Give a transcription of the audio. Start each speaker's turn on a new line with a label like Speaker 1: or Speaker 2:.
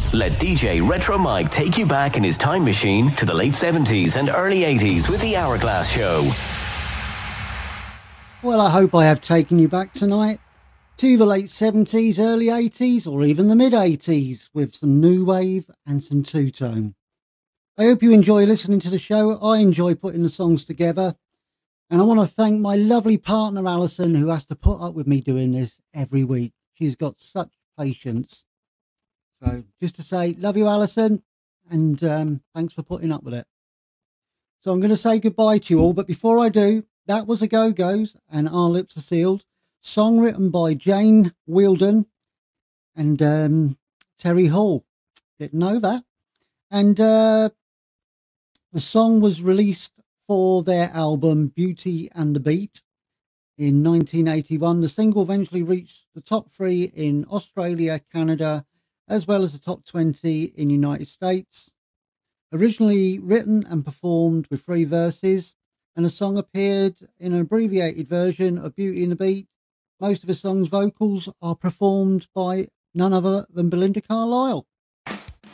Speaker 1: Let DJ Retro Mike take you back in his time machine to the late 70s and early 80s with the Hourglass Show.
Speaker 2: Well, I hope I have taken you back tonight to the late 70s, early 80s, or even the mid 80s with some new wave and some two-tone. I hope you enjoy listening to the show. I enjoy putting the songs together. And I want to thank my lovely partner, Alison, who has to put up with me doing this every week. She's got such patience. So just to say, love you, Alison, and thanks for putting up with it. So I'm going to say goodbye to you all. But before I do, that was the Go-Go's and Our Lips Are Sealed. Song written by Jane Wielden and Terry Hall. Didn't know that. And the song was released for their album Beauty and the Beat in 1981. The single eventually reached the top 3 in Australia, Canada, as well as the top 20 in the United States. Originally written and performed with 3 verses, and the song appeared in an abbreviated version of Beauty and the Beat. Most of the song's vocals are performed by none other than Belinda Carlisle.